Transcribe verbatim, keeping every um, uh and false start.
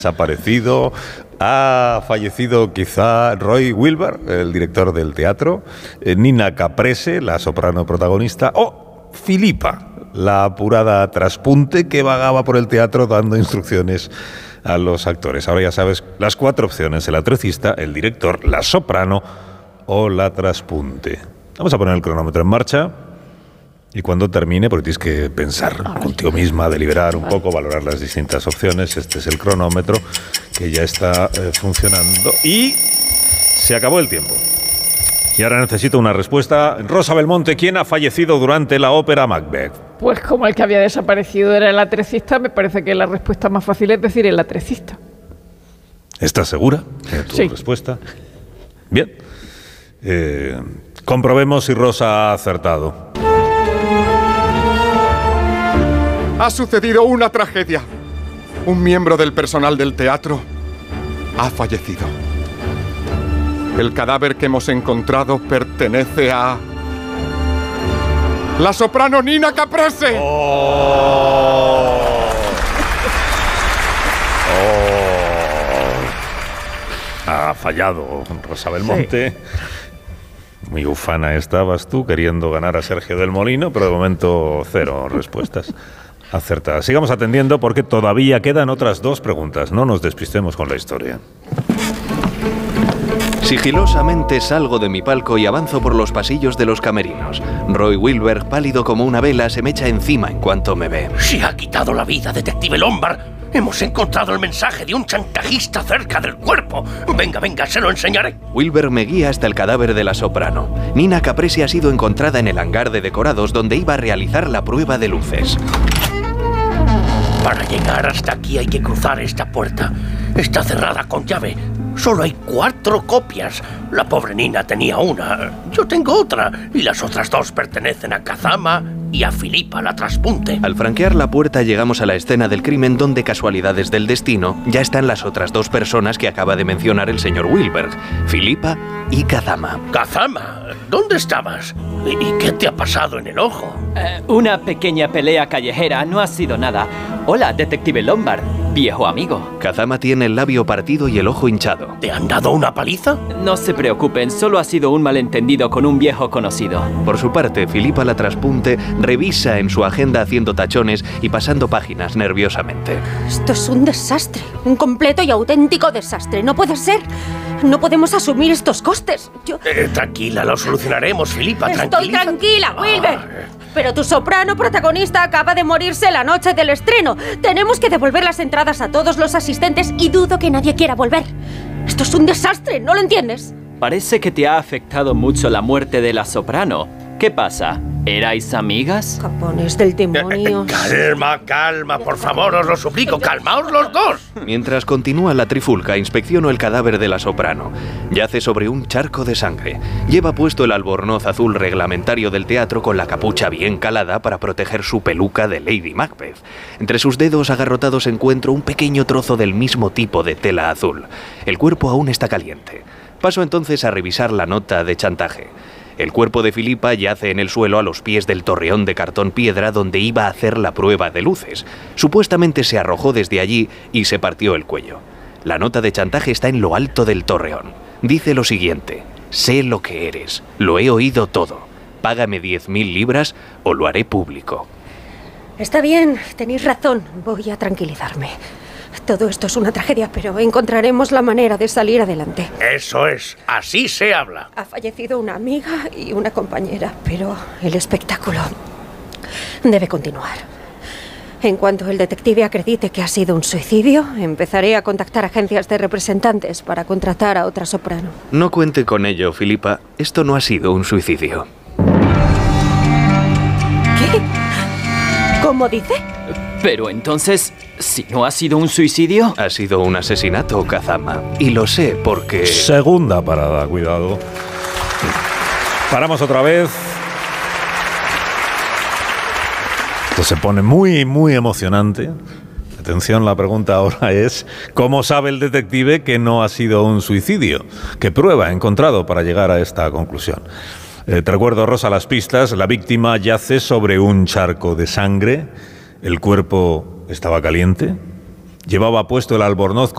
Desaparecido, ha fallecido quizá Roy Wilber, el director del teatro, eh, Nina Caprese, la soprano protagonista, o Filipa, la apurada traspunte que vagaba por el teatro dando instrucciones a los actores. Ahora ya sabes las cuatro opciones: el atracista, el director, la soprano o la traspunte. Vamos a poner el cronómetro en marcha. Y cuando termine, porque tienes que pensar contigo misma, deliberar un poco, valorar las distintas opciones. Este es el cronómetro que ya está eh, funcionando. Y se acabó el tiempo. Y ahora necesito una respuesta. Rosa Belmonte, ¿quién ha fallecido durante la ópera Macbeth? Pues como el que había desaparecido era el atracista, me parece que la respuesta más fácil es decir el atracista. ¿Estás segura de tu sí. respuesta? Bien. Eh, comprobemos si Rosa ha acertado. Ha sucedido una tragedia. Un miembro del personal del teatro ha fallecido. El cadáver que hemos encontrado pertenece a la soprano Nina Caprese. Oh. Oh. Ha fallado Rosa Belmonte. Sí. Muy ufana estabas tú, queriendo ganar a Sergio del Molino, pero de momento cero respuestas acertadas. Sigamos atendiendo porque todavía quedan otras dos preguntas. No nos despistemos con la historia. Sigilosamente salgo de mi palco y avanzo por los pasillos de los camerinos. Roy Wilber, pálido como una vela, se me echa encima en cuanto me ve. Se ha quitado la vida, detective Lombard. Hemos encontrado el mensaje de un chantajista cerca del cuerpo. Venga, venga, se lo enseñaré. Wilber me guía hasta el cadáver de la soprano. Nina Caprese ha sido encontrada en el hangar de decorados donde iba a realizar la prueba de luces. Para llegar hasta aquí hay que cruzar esta puerta. Está cerrada con llave. Solo hay cuatro copias. La pobre Nina tenía una. Yo tengo otra. Y las otras dos pertenecen a Kazama y a Filipa, la traspunte. Al franquear la puerta llegamos a la escena del crimen donde, casualidades del destino, ya están las otras dos personas que acaba de mencionar el señor Wilber, Filipa y Kazama. ¿Kazama? ¿Dónde estabas? ¿Y qué te ha pasado en el ojo? Uh, una pequeña pelea callejera, no ha sido nada. Hola, detective Lombard, viejo amigo. Kazama tiene el labio partido y el ojo hinchado. ¿Te han dado una paliza? No se preocupen, solo ha sido un malentendido con un viejo conocido. Por su parte, Filipa la traspunte revisa en su agenda haciendo tachones y pasando páginas nerviosamente. Esto es un desastre, un completo y auténtico desastre. No puede ser. No podemos asumir estos costes. Yo... Eh, tranquila, lo solucionaremos, Filipa. Estoy tranquila, Wilber. Ah. Pero tu soprano protagonista acaba de morirse la noche del estreno. Tenemos que devolver las entradas a todos los asistentes y dudo que nadie quiera volver. Esto es un desastre, ¿no lo entiendes? Parece que te ha afectado mucho la muerte de la soprano. ¿Qué pasa? ¿Erais amigas? Capones del demonio. Eh, eh, calma, calma, por favor, os lo suplico, calmaos los dos. Mientras continúa la trifulca, inspecciono el cadáver de la soprano. Yace sobre un charco de sangre. Lleva puesto el albornoz azul reglamentario del teatro con la capucha bien calada para proteger su peluca de Lady Macbeth. Entre sus dedos agarrotados encuentro un pequeño trozo del mismo tipo de tela azul. El cuerpo aún está caliente. Paso entonces a revisar la nota de chantaje. El cuerpo de Filipa yace en el suelo a los pies del torreón de cartón piedra donde iba a hacer la prueba de luces. Supuestamente se arrojó desde allí y se partió el cuello. La nota de chantaje está en lo alto del torreón. Dice lo siguiente: sé lo que eres, lo he oído todo. Págame diez mil libras o lo haré público. Está bien, tenéis razón. Voy a tranquilizarme. Todo esto es una tragedia, pero encontraremos la manera de salir adelante. Eso es, así se habla. Ha fallecido una amiga y una compañera, pero el espectáculo debe continuar. En cuanto el detective acredite que ha sido un suicidio, empezaré a contactar agencias de representantes para contratar a otra soprano. No cuente con ello, Filipa. Esto no ha sido un suicidio. ¿Qué? ¿Cómo dice? Pero entonces, si no ha sido un suicidio... Ha sido un asesinato, Kazama. Y lo sé porque... Segunda parada, cuidado. Paramos otra vez. Esto se pone muy, muy emocionante. Atención, la pregunta ahora es: ¿cómo sabe el detective que no ha sido un suicidio? ¿Qué prueba ha encontrado para llegar a esta conclusión? Eh, te recuerdo, Rosa, las pistas. La víctima yace sobre un charco de sangre. El cuerpo estaba caliente. Llevaba puesto el albornoz